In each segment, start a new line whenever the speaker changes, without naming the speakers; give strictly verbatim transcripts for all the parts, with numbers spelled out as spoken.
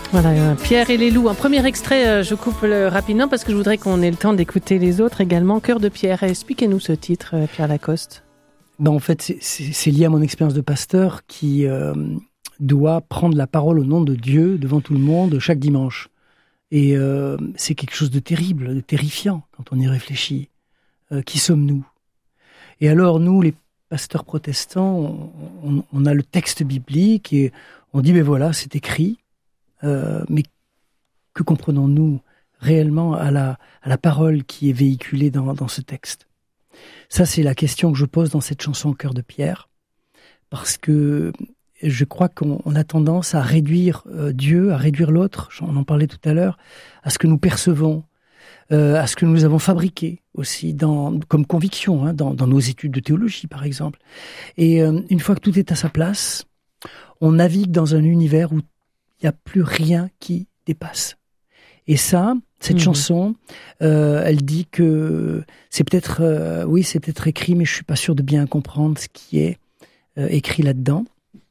Voilà, Pierre et les loups. Un premier extrait, je coupe rapidement parce que je voudrais qu'on ait le temps d'écouter les autres également. Cœur de Pierre. Expliquez-nous ce titre, Pierre Lacoste.
Ben, en fait, c'est, c'est, c'est lié à mon expérience de pasteur qui euh, doit prendre la parole au nom de Dieu devant tout le monde chaque dimanche. Et euh, c'est quelque chose de terrible, de terrifiant quand on y réfléchit. Euh, qui sommes-nous ? Et alors, nous, les pasteurs protestants, on, on, on a le texte biblique et on dit, ben voilà, c'est écrit. Euh, mais que comprenons-nous réellement à la, à la parole qui est véhiculée dans, dans ce texte ? Ça, c'est la question que je pose dans cette chanson Cœur de Pierre, parce que je crois qu'on on a tendance à réduire euh, Dieu, à réduire l'autre, on en parlait tout à l'heure, à ce que nous percevons, euh, à ce que nous avons fabriqué aussi dans, comme conviction, hein, dans, dans nos études de théologie par exemple. Et euh, une fois que tout est à sa place, on navigue dans un univers où il n'y a plus rien qui dépasse. Et ça, cette mmh. chanson, euh, elle dit que c'est peut-être, euh, oui, c'est peut-être écrit, mais je suis pas sûr de bien comprendre ce qui est euh, écrit là-dedans.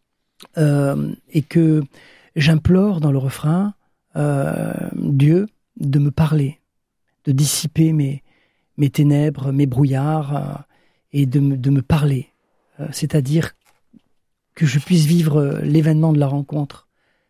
Euh, et que j'implore dans le refrain euh, Dieu de me parler, de dissiper mes, mes ténèbres, mes brouillards, euh, et de me, de me parler. Euh, c'est-à-dire que je puisse vivre l'événement de la rencontre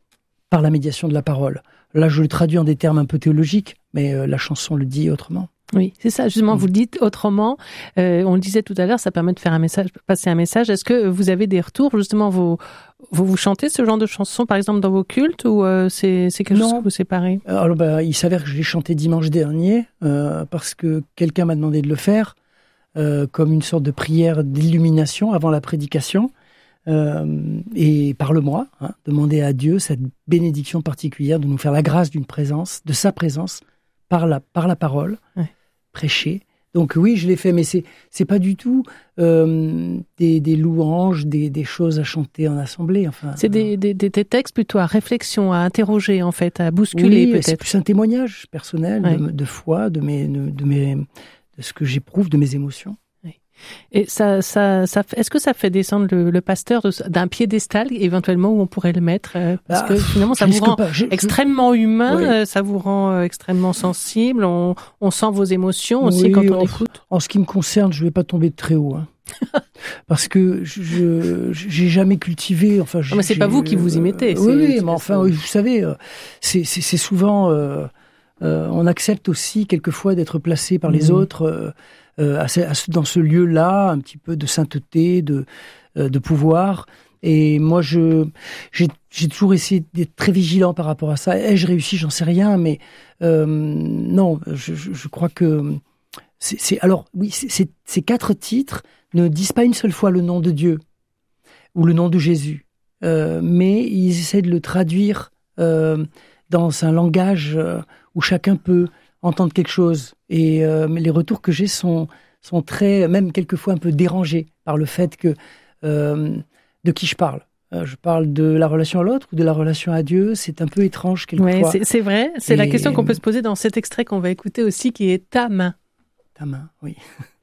par la médiation de la parole. Là, je le traduis en des termes un peu théologiques, mais euh, la chanson le dit autrement.
Oui, c'est ça, justement, mmh. vous le dites autrement. Euh, on le disait tout à l'heure, ça permet de faire un message, passer un message. Est-ce que vous avez des retours, justement, vous, vous, vous chantez ce genre de chansons, par exemple, dans vos cultes, ou euh, c'est, c'est quelque non. chose que vous séparez ?
Alors, bah, il s'avère que je l'ai chanté dimanche dernier, euh, parce que quelqu'un m'a demandé de le faire, euh, comme une sorte de prière d'illumination avant la prédication. Euh, et parle-moi, hein, demander à Dieu cette bénédiction particulière de nous faire la grâce d'une présence, de sa présence, par la, par la parole, ouais. prêcher. Donc oui, je l'ai fait, mais c'est, c'est pas du tout euh, des, des louanges, des, des choses à chanter en assemblée. Enfin,
c'est des, des, des textes plutôt à réflexion, à interroger en fait, à bousculer
oui,
peut-être.
C'est plus un témoignage personnel ouais. de, de foi, de, mes, de, de, mes, de ce que j'éprouve, de mes émotions.
Et ça, ça, ça, est-ce que ça fait descendre le, le pasteur d'un piédestal éventuellement où on pourrait le mettre euh, parce ah, que finalement ça vous rend je, extrêmement je... humain, oui. euh, ça vous rend euh, extrêmement sensible. On, on sent vos émotions aussi oui, quand on
en,
écoute.
En ce qui me concerne, je vais pas tomber de très haut, hein. Parce que je, j'ai jamais cultivé. Enfin,
non, mais c'est pas vous qui vous y mettez.
Euh, oui, oui, mais enfin, oui, vous savez, c'est, c'est, c'est souvent. Euh, euh, on accepte aussi quelquefois d'être placé par les mmh. autres. Euh, Euh, à ce, à ce, dans ce lieu-là, un petit peu de sainteté, de, euh, de pouvoir. Et moi, je, j'ai, j'ai toujours essayé d'être très vigilant par rapport à ça. Ai-je réussi ? J'en sais rien, mais euh, non, je, je, je crois que c'est, c'est alors oui, c'est, c'est, ces quatre titres ne disent pas une seule fois le nom de Dieu ou le nom de Jésus, euh, mais ils essaient de le traduire euh, dans un langage euh, où chacun peut entendre quelque chose. Et euh, les retours que j'ai sont, sont très, même quelquefois un peu dérangés par le fait que euh, de qui je parle. Euh, je parle de la relation à l'autre ou de la relation à Dieu. C'est un peu étrange quelquefois.
Oui, c'est, c'est vrai. C'est Et... la question qu'on peut se poser dans cet extrait qu'on va écouter aussi, qui est ta main.
Ta main, oui.